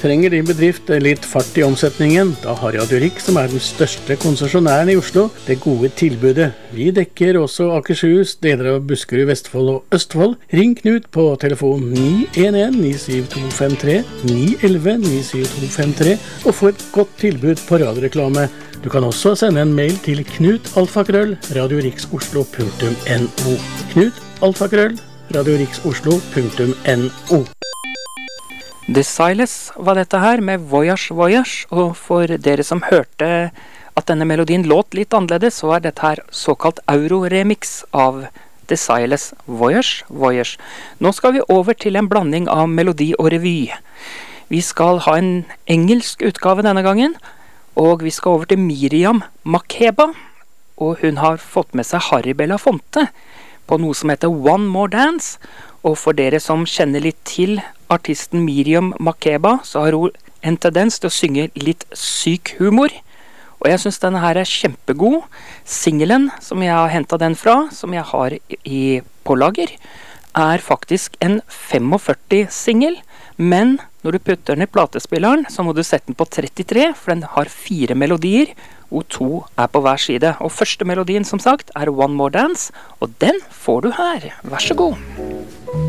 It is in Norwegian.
trenger din bedrift litt fart i omsetningen, da har Radio Rix, som den største konsesjonæren i Oslo, det gode tilbudet. Vi dekker også Akershus, deler av Buskerud, Vestfold og Østfold. Ring Knut på telefon 911-97253, 911-97253, og få et godt tilbud på radioreklame. Du kan også sende en mail til knut@radiorixoslo.no. knut@radiorixoslo.no. The Silas var dette her med Voyage Voyage, og for dere som hørte at denne melodien låt litt annerledes, så dette her såkalt Euro-remix av The Silas Voyage Voyage. Nå skal vi over til en blanding av melodi og revy. Vi skal ha en engelsk utgave denne gangen, og vi skal over til Miriam Makeba, og hun har fått med seg Harry Belafonte på noe som heter One More Dance. Og for dere som kjenner litt til artisten Miriam Makeba, så har hun en tendens til å synge litt syk humor. Og jeg synes denne her kjempegod. Singelen som jeg har hentet den fra, som jeg har i pålager, faktisk en 45-singel. Men når du putter den i platespilleren, så må du sette den på 33, for den har 4 melodier, og 2 på hver side. Og første melodien, som sagt, One More Dance, og den får du her. Vær så god.